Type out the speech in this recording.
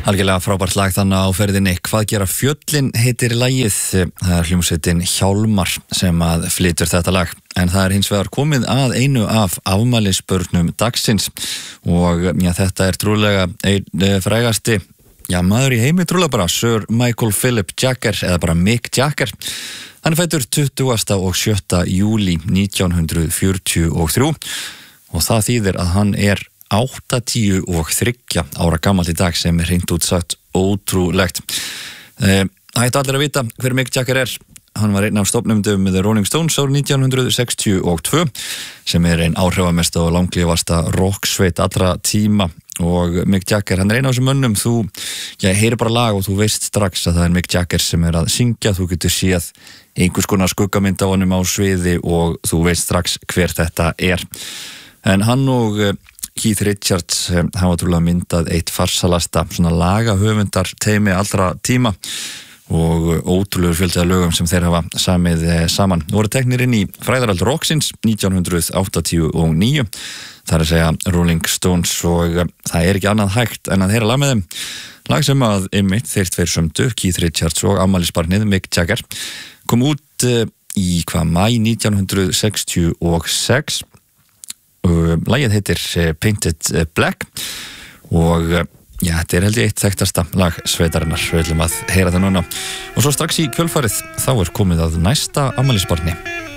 Algjörlega frábært lag þannig á ferðinni. Hvað gera fjöllin heitir lagið. Það hljómsveitin Hjálmar sem að flytur þetta lag. En það hins vegar komið að einu af afmælisbörnum dagsins og þetta trúlega einn frægasti maður í heimi trúlega bara Sir Michael Philip Jagger eða bara Mick Jagger. Hann fæddur 20. og 7. júlí 1943 og það þýðir að hann 83 ára gamall í dag sem hreint út sagt ótrúlegt. Það ættu allir að vita hver Mick Jagger Hann var einn af stofnendum The Rolling Stones árið 1962 sem einn áhrifamesta og langlífasta rocksveit allra tíma og Mick Jagger, hann einn af þessum mönnum heyrir bara lag og þú veist strax að það Mick Jagger sem að syngja, þú getur séð einhvers konar skuggamynd á honum á sviði og þú veist strax hver þetta En hann og Keith Richards hafa trúlega myndað eitt farsalasta svona lagahöfundar teymi allra tíma og ótrúlegur fjöldi af lögum sem þeir hafa samið saman. Voru teknir inn í fræðarald rocksins 1989. Það að segja Rolling Stones og það ekki annað hægt en að heyra lag með þeim. Lag sem að einmitt þeir tveir sömdu, Keith Richards og afmælisbarnið Mick Jagger, kom út í maí 1966. Lagið heitir Painted Black og þetta held ég eitt þekktasta lag sveitarinnar. Við ætlum að heyra það núna og svo strax í kjölfarið þá komið að næsta afmælisbarni.